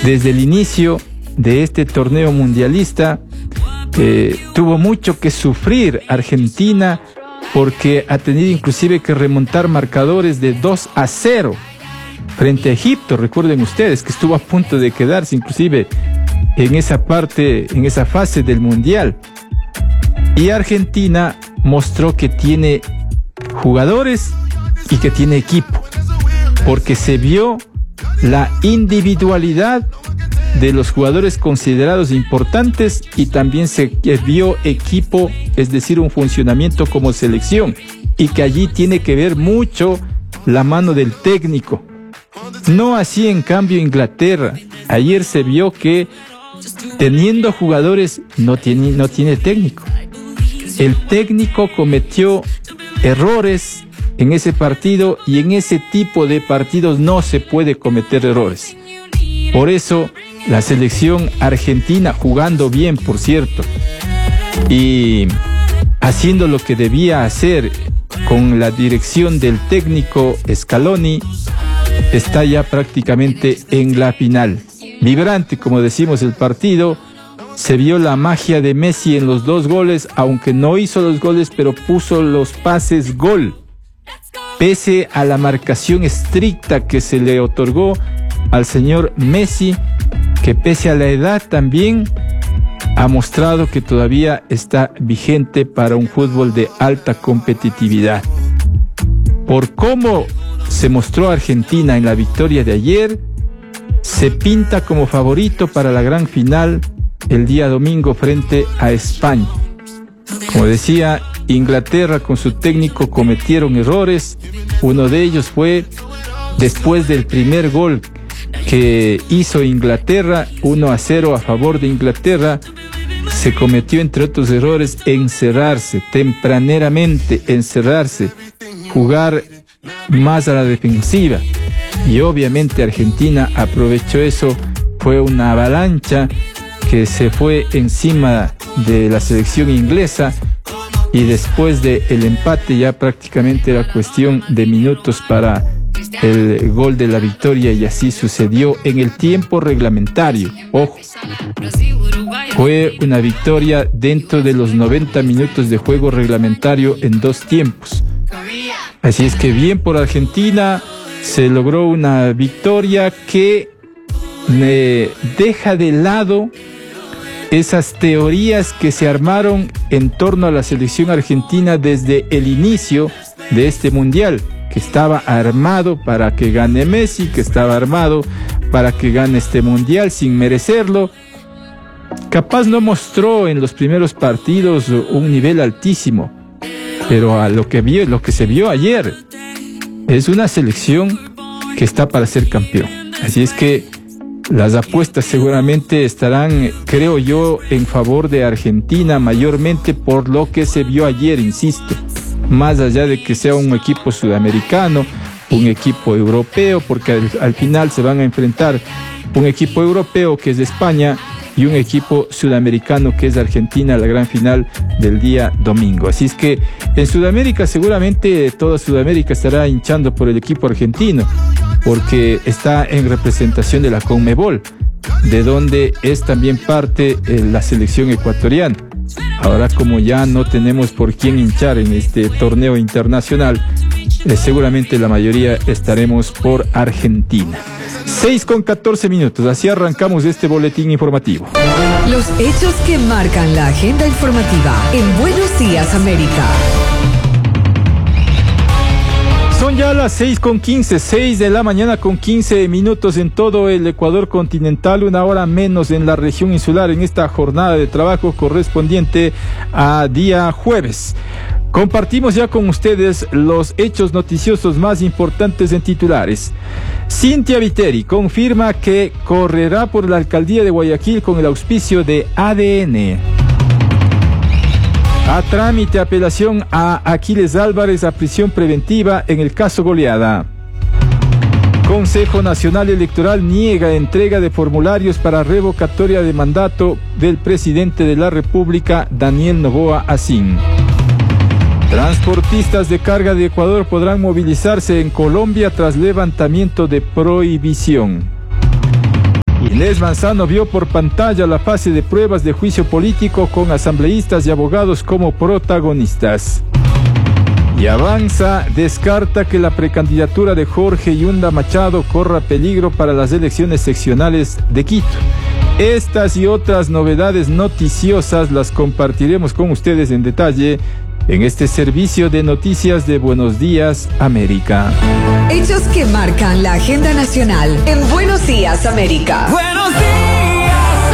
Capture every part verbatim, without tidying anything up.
desde el inicio de este torneo mundialista eh, tuvo mucho que sufrir Argentina, porque ha tenido inclusive que remontar marcadores de dos a cero frente a Egipto. Recuerden ustedes que estuvo a punto de quedarse inclusive en esa parte, en esa fase del mundial. Y Argentina mostró que tiene jugadores y que tiene equipo, porque se vio la individualidad de los jugadores considerados importantes y también se vio equipo, es decir, un funcionamiento como selección, y que allí tiene que ver mucho la mano del técnico. No así en cambio Inglaterra. Ayer se vio que teniendo jugadores no tiene, no tiene técnico. El técnico cometió errores en ese partido, y en ese tipo de partidos no se puede cometer errores. Por eso la selección argentina, jugando bien por cierto, y haciendo lo que debía hacer con la dirección del técnico Scaloni, está ya prácticamente en la final. Vibrante, como decimos, el partido. Se vio la magia de Messi en los dos goles, aunque no hizo los goles, pero puso los pases gol. Pese a la marcación estricta que se le otorgó al señor Messi, que pese a la edad también ha mostrado que todavía está vigente para un fútbol de alta competitividad. Por cómo se mostró Argentina en la victoria de ayer, se pinta como favorito para la gran final el día domingo frente a España. Como decía, Inglaterra con su técnico cometieron errores. Uno de ellos fue después del primer gol que hizo Inglaterra, uno a cero a favor de Inglaterra. Se cometió, entre otros errores, encerrarse tempraneramente, encerrarse, jugar más a la defensiva, y obviamente Argentina aprovechó eso. Fue una avalancha que se fue encima de la selección inglesa, y después del empate ya prácticamente era cuestión de minutos para el gol de la victoria, y así sucedió en el tiempo reglamentario. Ojo, fue una victoria dentro de los noventa minutos de juego reglamentario en dos tiempos. Así es que bien por Argentina, se logró una victoria que eh, deja de lado esas teorías que se armaron en torno a la selección argentina desde el inicio de este mundial, que estaba armado para que gane Messi, que estaba armado para que gane este mundial sin merecerlo. Capaz no mostró en los primeros partidos un nivel altísimo, pero a lo que vio, lo que se vio ayer, es una selección que está para ser campeón. Así es que las apuestas seguramente estarán, creo yo, en favor de Argentina, mayormente por lo que se vio ayer, insisto. Más allá de que sea un equipo sudamericano, un equipo europeo, porque al, al final se van a enfrentar un equipo europeo que es de España y un equipo sudamericano que es de Argentina, la gran final del día domingo. Así es que en Sudamérica seguramente toda Sudamérica estará hinchando por el equipo argentino, porque está en representación de la CONMEBOL, de donde es también parte eh, la selección ecuatoriana. Ahora, como ya no tenemos por quién hinchar en este torneo internacional, eh, seguramente la mayoría estaremos por Argentina. seis con catorce minutos, así arrancamos este boletín informativo. Los hechos que marcan la agenda informativa en Buenos Días América. Son ya las seis con quince, seis de la mañana con quince minutos en todo el Ecuador continental, una hora menos en la región insular en esta jornada de trabajo correspondiente a día jueves. Compartimos ya con ustedes los hechos noticiosos más importantes en titulares. Cintia Viteri confirma que correrá por la alcaldía de Guayaquil con el auspicio de A D N. A trámite apelación a Aquiles Álvarez a prisión preventiva en el caso Goleada. Consejo Nacional Electoral niega entrega de formularios para revocatoria de mandato del presidente de la República, Daniel Noboa Asín. Transportistas de carga de Ecuador podrán movilizarse en Colombia tras levantamiento de prohibición. Y Inés Manzano vio por pantalla la fase de pruebas de juicio político con asambleístas y abogados como protagonistas. Y Avanza descarta que la precandidatura de Jorge Yunda Machado corra peligro para las elecciones seccionales de Quito. Estas y otras novedades noticiosas las compartiremos con ustedes en detalle en este servicio de noticias de Buenos Días, América. Hechos que marcan la agenda nacional en Buenos Días, América. Buenos días,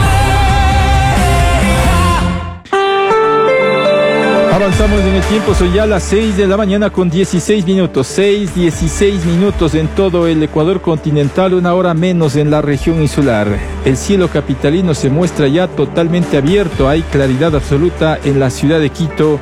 América. Avanzamos en el tiempo, son ya las seis de la mañana con dieciséis minutos, seis, dieciséis minutos en todo el Ecuador continental, una hora menos en la región insular. El cielo capitalino se muestra ya totalmente abierto, hay claridad absoluta en la ciudad de Quito.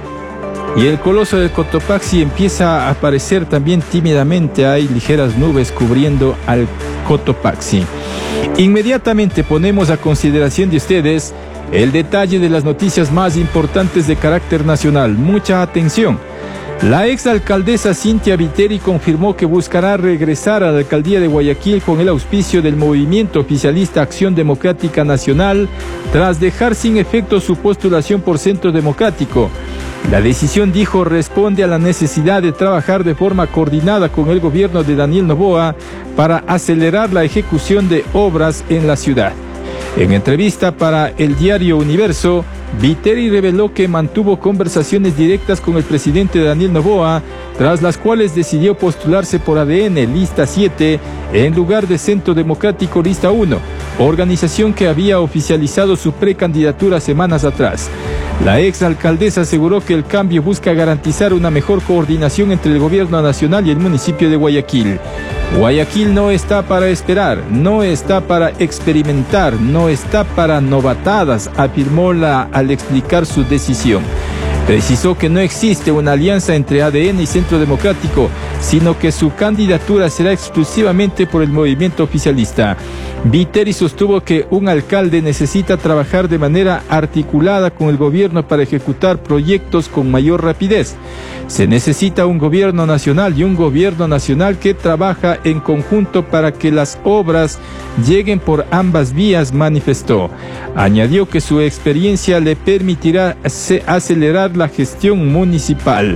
Y el coloso del Cotopaxi empieza a aparecer también tímidamente, hay ligeras nubes cubriendo al Cotopaxi. Inmediatamente ponemos a consideración de ustedes el detalle de las noticias más importantes de carácter nacional. Mucha atención. La exalcaldesa Cintia Viteri confirmó que buscará regresar a la alcaldía de Guayaquil con el auspicio del movimiento oficialista Acción Democrática Nacional tras dejar sin efecto su postulación por Centro Democrático. La decisión, dijo, responde a la necesidad de trabajar de forma coordinada con el gobierno de Daniel Noboa para acelerar la ejecución de obras en la ciudad. En entrevista para el diario Universo, Viteri reveló que mantuvo conversaciones directas con el presidente Daniel Noboa, tras las cuales decidió postularse por A D N Lista siete en lugar de Centro Democrático Lista uno, organización que había oficializado su precandidatura semanas atrás. La exalcaldesa aseguró que el cambio busca garantizar una mejor coordinación entre el gobierno nacional y el municipio de Guayaquil. Guayaquil no está para esperar, no está para experimentar, no está para novatadas, afirmó la, al explicar su decisión. Precisó que no existe una alianza entre A D N y Centro Democrático, sino que su candidatura será exclusivamente por el movimiento oficialista. Viteri sostuvo que un alcalde necesita trabajar de manera articulada con el gobierno para ejecutar proyectos con mayor rapidez. Se necesita un gobierno nacional y un gobierno nacional que trabaja en conjunto para que las obras lleguen por ambas vías, manifestó. Añadió que su experiencia le permitirá acelerar la gestión municipal.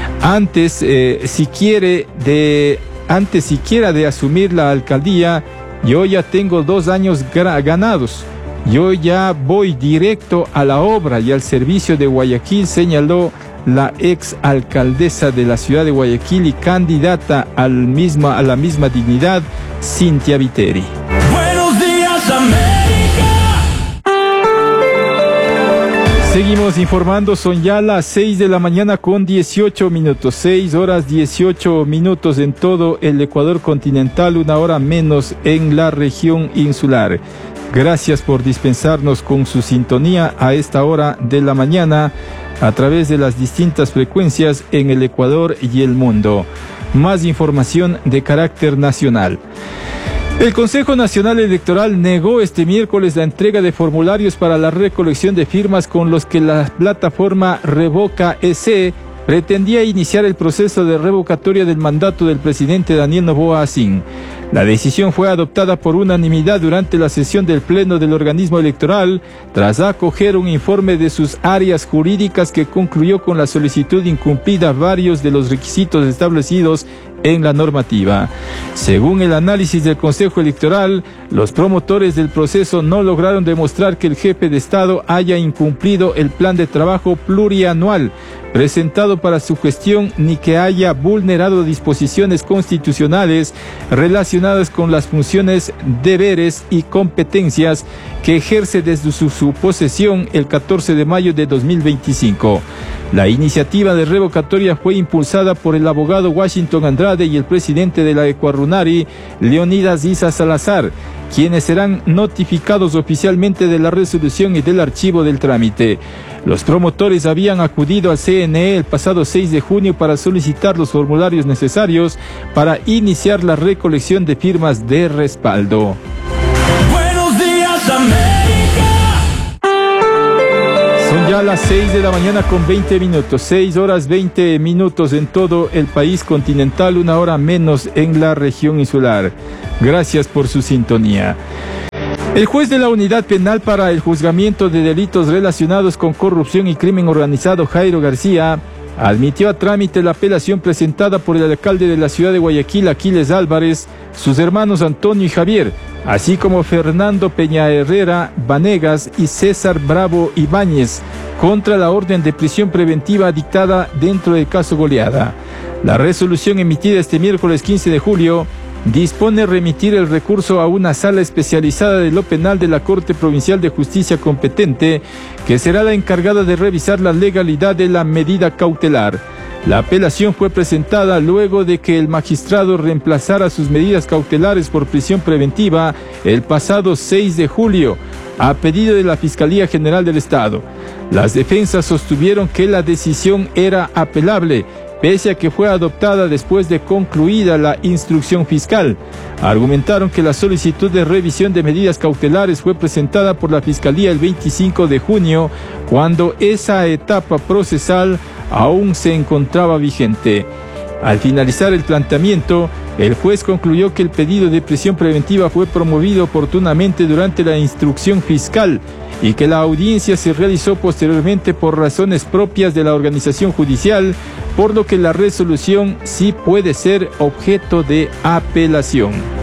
Antes, eh, si quiere de, antes siquiera de asumir la alcaldía, yo ya tengo dos años ganados. Yo ya voy directo a la obra y al servicio de Guayaquil, señaló la ex alcaldesa de la ciudad de Guayaquil y candidata al misma, a la misma dignidad, Cintia Viteri. Buenos días, América. Seguimos informando, son ya las seis de la mañana con dieciocho minutos, seis horas dieciocho minutos en todo el Ecuador continental, una hora menos en la región insular. Gracias por dispensarnos con su sintonía a esta hora de la mañana a través de las distintas frecuencias en el Ecuador y el mundo. Más información de carácter nacional. El Consejo Nacional Electoral negó este miércoles la entrega de formularios para la recolección de firmas con los que la plataforma Revoca E C pretendía iniciar el proceso de revocatoria del mandato del presidente Daniel Noboa Asín. La decisión fue adoptada por unanimidad durante la sesión del Pleno del organismo electoral, tras acoger un informe de sus áreas jurídicas que concluyó con la solicitud incumplida varios de los requisitos establecidos en la normativa. Según el análisis del Consejo Electoral, los promotores del proceso no lograron demostrar que el jefe de Estado haya incumplido el plan de trabajo plurianual presentado para su gestión, ni que haya vulnerado disposiciones constitucionales relacionadas con las funciones, deberes y competencias que ejerce desde su, su posesión el catorce de mayo de dos mil veinticinco. La iniciativa de revocatoria fue impulsada por el abogado Washington Andrade y el presidente de la Ecuarunari, Leonidas Issa Salazar, quienes serán notificados oficialmente de la resolución y del archivo del trámite. Los promotores habían acudido al C N E el pasado seis de junio para solicitar los formularios necesarios para iniciar la recolección de firmas de respaldo. Buenos días, América. Son ya las seis de la mañana con veinte minutos, seis horas veinte minutos en todo el país continental, una hora menos en la región insular. Gracias por su sintonía. El juez de la Unidad Penal para el Juzgamiento de Delitos Relacionados con Corrupción y Crimen Organizado, Jairo García, admitió a trámite la apelación presentada por el alcalde de la ciudad de Guayaquil, Aquiles Álvarez, sus hermanos Antonio y Javier, así como Fernando Peña Herrera Vanegas y César Bravo Ibáñez, contra la orden de prisión preventiva dictada dentro del caso Goleada. La resolución emitida este miércoles quince de julio dispone remitir el recurso a una sala especializada de lo penal de la Corte Provincial de Justicia competente, que será la encargada de revisar la legalidad de la medida cautelar. La apelación fue presentada luego de que el magistrado reemplazara sus medidas cautelares por prisión preventiva el pasado seis de julio, a pedido de la Fiscalía General del Estado. Las defensas sostuvieron que la decisión era apelable, pese a que fue adoptada después de concluida la instrucción fiscal. Argumentaron que la solicitud de revisión de medidas cautelares fue presentada por la Fiscalía el veinticinco de junio, cuando esa etapa procesal aún se encontraba vigente. Al finalizar el planteamiento, el juez concluyó que el pedido de prisión preventiva fue promovido oportunamente durante la instrucción fiscal y que la audiencia se realizó posteriormente por razones propias de la organización judicial, por lo que la resolución sí puede ser objeto de apelación.